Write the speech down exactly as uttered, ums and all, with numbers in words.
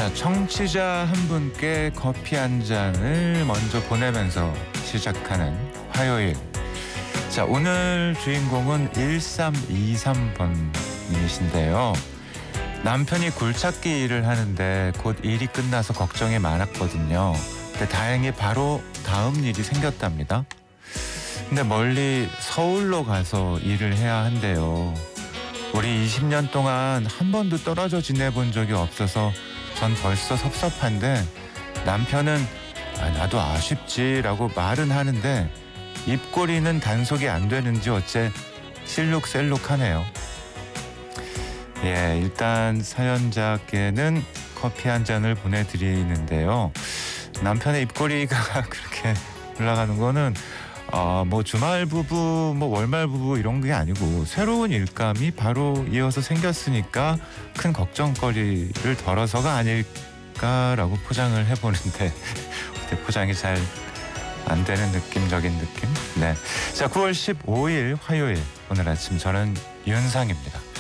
자, 청취자 한 분께 커피 한 잔을 먼저 보내면서 시작하는 화요일. 자, 오늘 주인공은 일삼이삼 번님이신데요. 남편이 굴착기 일을 하는데 곧 일이 끝나서 걱정이 많았거든요. 근데 다행히 바로 다음 일이 생겼답니다. 근데 멀리 서울로 가서 일을 해야 한대요. 우리 이십 년 동안 한 번도 떨어져 지내본 적이 없어서 전 벌써 섭섭한데 남편은 아, 나도 아쉽지라고 말은 하는데 입꼬리는 단속이 안 되는지 어째 실룩셀룩하네요. 예, 일단 사연자께는 커피 한 잔을 보내드리는데요. 남편의 입꼬리가 그렇게 올라가는 거는 어, 뭐 주말 부부, 뭐 월말 부부 이런 게 아니고 새로운 일감이 바로 이어서 생겼으니까 큰 걱정거리를 덜어서가 아닐까라고 포장을 해보는데 포장이 잘 안 되는 느낌적인 느낌. 네, 자, 구월 십오일 화요일 오늘 아침 저는 윤상입니다.